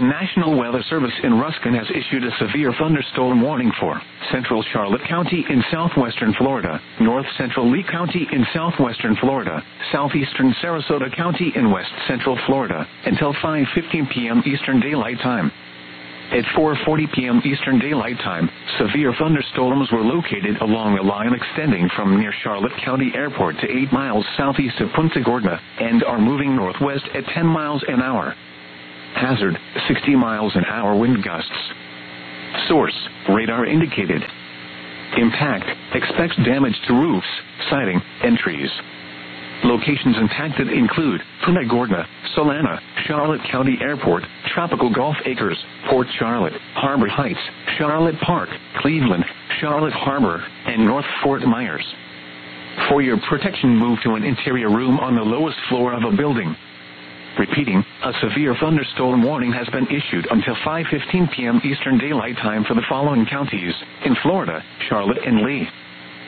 National Weather Service in Ruskin has issued a severe thunderstorm warning for central Charlotte County in southwestern Florida, north central Lee County in southwestern Florida, southeastern Sarasota County in west central Florida, until 5:15 p.m. Eastern Daylight Time. At 4:40 p.m. Eastern Daylight Time, severe thunderstorms were located along a line extending from near Charlotte County Airport to 8 miles southeast of Punta Gorda, and are moving northwest at 10 miles an hour. Hazard, 60 miles an hour wind gusts. Source, radar indicated. Impact, expects damage to roofs, siding, and trees. Locations impacted include Punta Gorda, Solana, Charlotte County Airport, Tropical Golf Acres, Port Charlotte, Harbor Heights, Charlotte Park, Cleveland, Charlotte Harbor, and North Fort Myers. For your protection, move to an interior room on the lowest floor of a building. Repeating, a severe thunderstorm warning has been issued until 5:15 p.m. Eastern Daylight Time for the following counties in Florida: Charlotte and Lee,